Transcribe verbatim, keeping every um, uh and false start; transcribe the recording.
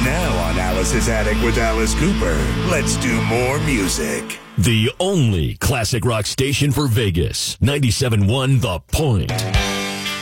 Now on Alice's Attic with Alice Cooper, let's do more music. The only classic rock station for Vegas, ninety-seven point one The Point.